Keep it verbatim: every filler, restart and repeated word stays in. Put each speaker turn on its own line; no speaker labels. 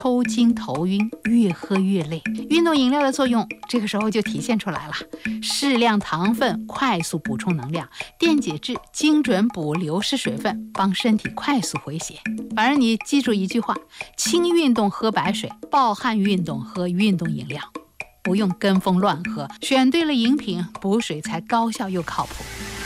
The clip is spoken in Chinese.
抽筋头晕，越喝越累。运动饮料的作用这个时候就体现出来了，适量糖分快速补充能量，电解质精准补流失水分，帮身体快速回血。反正你记住一句话，轻运动喝白水，暴汗运动喝运动饮料，不用跟风乱喝，选对了饮品，补水才高效又靠谱。